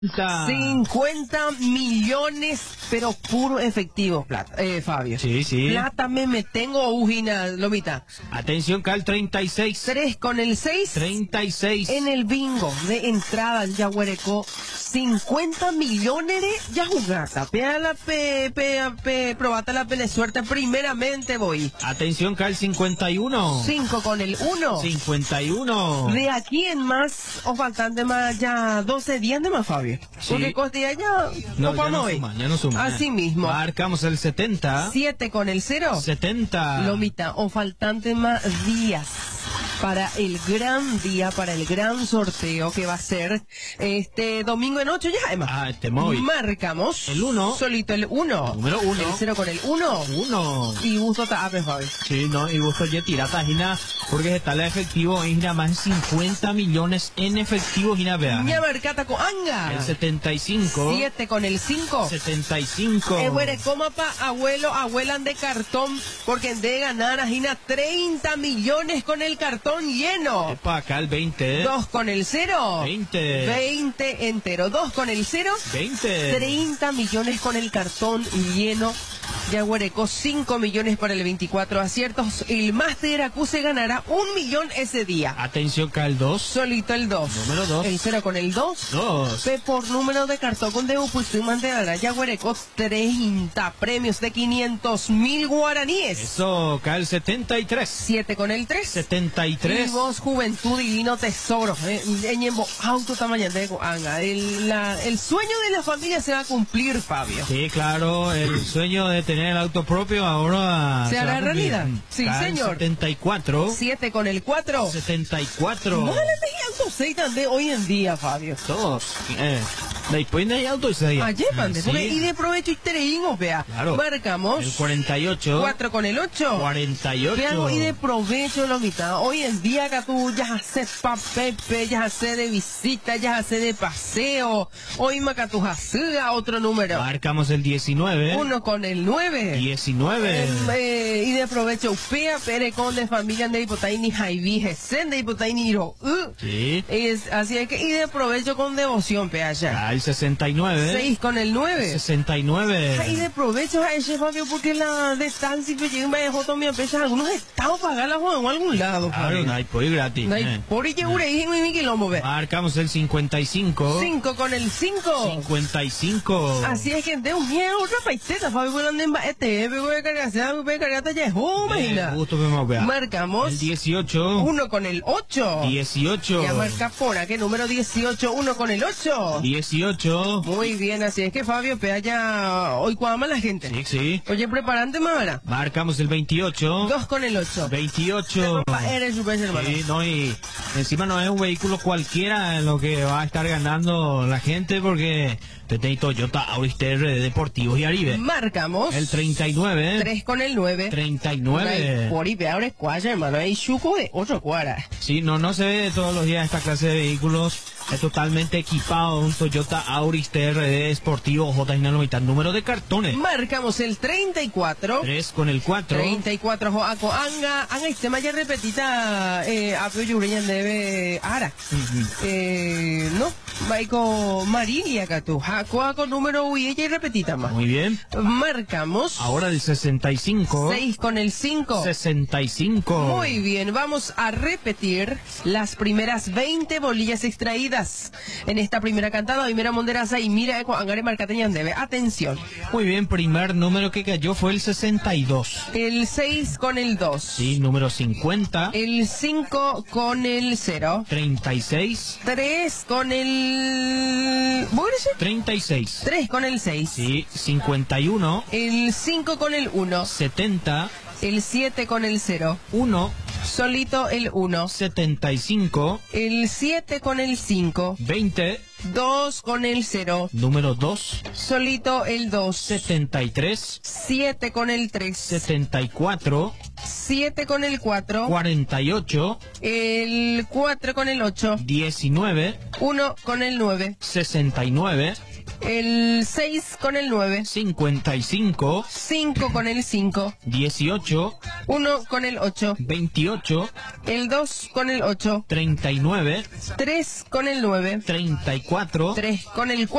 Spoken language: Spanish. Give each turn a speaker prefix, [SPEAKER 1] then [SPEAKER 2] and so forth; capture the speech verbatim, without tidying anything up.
[SPEAKER 1] cincuenta millones, pero puro efectivo, plata, eh, Fabio.
[SPEAKER 2] Sí, sí.
[SPEAKER 1] Plata me, me tengo, Ujina, Lomita.
[SPEAKER 2] Atención, Cal, treinta y seis.
[SPEAKER 1] Tres con el seis.
[SPEAKER 2] treinta y seis.
[SPEAKER 1] En el bingo de entrada, Yaguareco, cincuenta millones de Yajugata. Pea la pe, pe, pe, probata la pele suerte, primeramente voy.
[SPEAKER 2] Atención, Cal, cincuenta y uno.
[SPEAKER 1] Cinco con el uno.
[SPEAKER 2] cincuenta y uno.
[SPEAKER 1] De aquí en más, o faltante más, ya doce días de más, Fabio.
[SPEAKER 2] Sí.
[SPEAKER 1] Porque costilla ya
[SPEAKER 2] No,
[SPEAKER 1] no
[SPEAKER 2] ya no
[SPEAKER 1] hoy.
[SPEAKER 2] suma, ya no suma.
[SPEAKER 1] Así mismo.
[SPEAKER 2] Marcamos el setenta.
[SPEAKER 1] Siete con el cero.
[SPEAKER 2] setenta.
[SPEAKER 1] Lomita, o faltante más días para el gran día, para el gran sorteo que va a ser este domingo en ocho ya, Emma.
[SPEAKER 2] Ah, este móvil.
[SPEAKER 1] Marcamos.
[SPEAKER 2] El uno.
[SPEAKER 1] Solito el uno.
[SPEAKER 2] Número uno.
[SPEAKER 1] El cero con el uno.
[SPEAKER 2] Uno.
[SPEAKER 1] Y gusto tape, Fabi.
[SPEAKER 2] Sí, no, y gusto ya tirata, Gina, porque está la efectivo, Gina, más de cincuenta millones en efectivo, Gina, vea.
[SPEAKER 1] Ña mercata con anga.
[SPEAKER 2] El setenta y cinco.
[SPEAKER 1] Siete con el cinco.
[SPEAKER 2] setenta y cinco.
[SPEAKER 1] Eh, bueno, coma pa abuelo, abuelan de cartón, porque de ganar a Gina treinta millones con el cartón lleno.
[SPEAKER 2] Epa, acá el veinte.
[SPEAKER 1] Dos con el cero.
[SPEAKER 2] veinte.
[SPEAKER 1] veinte entero. Dos con el cero.
[SPEAKER 2] veinte.
[SPEAKER 1] treinta millones con el cartón lleno. Yaguareco, cinco millones para el veinticuatro aciertos. El Master Acuse ganará un millón ese día.
[SPEAKER 2] Atención, acá el dos.
[SPEAKER 1] Solito el dos.
[SPEAKER 2] Número dos.
[SPEAKER 1] El cero con el dos.
[SPEAKER 2] dos.
[SPEAKER 1] P por número de cartón con Deu Puistu mandará Yaguareco treinta premios de quinientos mil guaraníes.
[SPEAKER 2] Eso, acá el setenta y tres.
[SPEAKER 1] siete con el tres.
[SPEAKER 2] setenta y tres.
[SPEAKER 1] Y vos, juventud divino tesoro. Eh, Eñembo, auto tamaño de anga. El, la, el sueño de la familia se va a cumplir, Fabio.
[SPEAKER 2] Sí, claro, el sueño de tener el auto propio ahora
[SPEAKER 1] ¿Se hará realidad? Sí,
[SPEAKER 2] Cal
[SPEAKER 1] señor.
[SPEAKER 2] setenta y cuatro.
[SPEAKER 1] siete con el cuatro.
[SPEAKER 2] setenta y cuatro.
[SPEAKER 1] No le auto seis de hoy en día, Fabio.
[SPEAKER 2] Todos. Eh, después no hay auto seis.
[SPEAKER 1] Ayer, mande.
[SPEAKER 2] Sí.
[SPEAKER 1] Y de provecho y tereímos, vea.
[SPEAKER 2] Claro.
[SPEAKER 1] Marcamos.
[SPEAKER 2] El cuarenta y ocho.
[SPEAKER 1] cuatro con el ocho.
[SPEAKER 2] cuarenta y ocho.
[SPEAKER 1] ¿Qué hago? Y de provecho, lo mitad. Hoy en día, que tú ya haces pa' Pepe, ya haces de visita, ya haces de paseo. Hoy macatu a otro número.
[SPEAKER 2] Marcamos el diecinueve.
[SPEAKER 1] Uno con el nueve.
[SPEAKER 2] diecinueve.
[SPEAKER 1] Eh, eh, y de provecho, Upea, Perecón de familia de Hipotaini, Jaiví, Gesen de Hipotaini, Iro. Uh.
[SPEAKER 2] Sí.
[SPEAKER 1] Es, así es que, y de provecho con devoción, Pea, ya.
[SPEAKER 2] Al sesenta y nueve.
[SPEAKER 1] seis con el nueve.
[SPEAKER 2] sesenta y nueve.
[SPEAKER 1] Y de provecho a ese, Fabio, porque la distancia que llega me dejó tomar pecha algunos estados pagarla en algún lado,
[SPEAKER 2] Claro,
[SPEAKER 1] Fabio.
[SPEAKER 2] no hay por ir gratis.
[SPEAKER 1] No hay
[SPEAKER 2] eh.
[SPEAKER 1] por y que y mi quilombo, ve.
[SPEAKER 2] Marcamos el cincuenta y cinco.
[SPEAKER 1] cinco con el cinco.
[SPEAKER 2] cincuenta y cinco.
[SPEAKER 1] Así es que de un miedo otra paiseta, Fabio, por donde va este, voy a cargar, se voy a cargar hasta ya, oh, imagina.
[SPEAKER 2] Justo me voy a ver.
[SPEAKER 1] Marcamos.
[SPEAKER 2] El dieciocho.
[SPEAKER 1] Uno con el ocho.
[SPEAKER 2] dieciocho.
[SPEAKER 1] Ya marca por aquí, número dieciocho, uno con el ocho.
[SPEAKER 2] dieciocho.
[SPEAKER 1] Muy bien, así es que Fabio, pea ya hoy cuadra la gente.
[SPEAKER 2] Sí, sí.
[SPEAKER 1] Oye, preparante, mamá.
[SPEAKER 2] Marcamos el veintiocho.
[SPEAKER 1] Dos con el ocho.
[SPEAKER 2] veintiocho.
[SPEAKER 1] Eres su vez, hermano.
[SPEAKER 2] Sí, no, y encima no es un vehículo cualquiera en lo que va a estar ganando la gente, porque te tengo Toyota Auris T R de Deportivos y Aribe.
[SPEAKER 1] Marcamos.
[SPEAKER 2] El treinta y nueve.
[SPEAKER 1] Tres con el nueve.
[SPEAKER 2] treinta y nueve.
[SPEAKER 1] Por ahí, ahora es cuadra, hermano. Hay chuco de ocho cuadras.
[SPEAKER 2] Sí, no, no se ve todos los días esta clase de vehículos. Es totalmente equipado, un Toyota Auris T R D Sportivo J I mitad número de cartones.
[SPEAKER 1] Marcamos el treinta y cuatro.
[SPEAKER 2] tres con el cuatro.
[SPEAKER 1] treinta y cuatro Joaco Anga. Anga y tema ya repetita eh, apio yureñan debe ara.
[SPEAKER 2] Uh-huh.
[SPEAKER 1] Eh, no, Maico Marilia Catu. Joaco número uy ella y repetita más.
[SPEAKER 2] Muy bien.
[SPEAKER 1] Marcamos.
[SPEAKER 2] Ahora el sesenta y cinco.
[SPEAKER 1] seis con el cinco.
[SPEAKER 2] sesenta y cinco.
[SPEAKER 1] Muy bien, vamos a repetir las primeras veinte bolillas extraídas en esta primera cantada. Y mira Monderaza y mira Eco Angare Marcateñan debe. Atención.
[SPEAKER 2] Muy bien, primer número que cayó fue el sesenta y dos.
[SPEAKER 1] El seis con el dos.
[SPEAKER 2] Sí, número cincuenta.
[SPEAKER 1] El cinco con el cero.
[SPEAKER 2] treinta y seis.
[SPEAKER 1] tres con el... ¿Vos decís?
[SPEAKER 2] treinta y seis.
[SPEAKER 1] tres con el seis.
[SPEAKER 2] Sí, cincuenta y uno.
[SPEAKER 1] El cinco con el uno.
[SPEAKER 2] setenta.
[SPEAKER 1] El siete con el cero.
[SPEAKER 2] uno.
[SPEAKER 1] Solito el uno.
[SPEAKER 2] setenta y cinco.
[SPEAKER 1] El siete con el cinco.
[SPEAKER 2] veinte.
[SPEAKER 1] dos con el cero.
[SPEAKER 2] Número dos.
[SPEAKER 1] Solito el dos.
[SPEAKER 2] setenta y tres.
[SPEAKER 1] siete con el tres.
[SPEAKER 2] setenta y cuatro.
[SPEAKER 1] siete con el cuatro.
[SPEAKER 2] cuarenta y ocho.
[SPEAKER 1] El cuatro con el ocho.
[SPEAKER 2] diecinueve.
[SPEAKER 1] uno con el nueve.
[SPEAKER 2] sesenta y nueve.
[SPEAKER 1] El seis con el nueve.
[SPEAKER 2] cincuenta y cinco,
[SPEAKER 1] cinco con el cinco.
[SPEAKER 2] dieciocho,
[SPEAKER 1] uno con el ocho.
[SPEAKER 2] veintiocho,
[SPEAKER 1] El dos con el ocho.
[SPEAKER 2] treinta y nueve,
[SPEAKER 1] tres con el nueve.
[SPEAKER 2] treinta y cuatro.
[SPEAKER 1] tres con el cuatro.